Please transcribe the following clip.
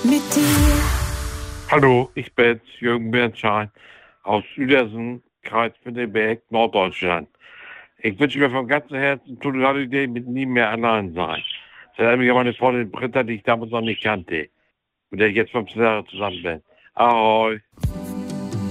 mit dir. Hallo, ich bin Jürgen Bernschein aus Uedersen, Kreis Pinneberg, Norddeutschland. Ich wünsche mir von ganzem Herzen Total Holiday mit Nie mehr allein sein. Das hat mir meine Freundin Britta, die ich damals noch nicht kannte, mit der ich jetzt 15 Jahre zusammen bin. Ahoi.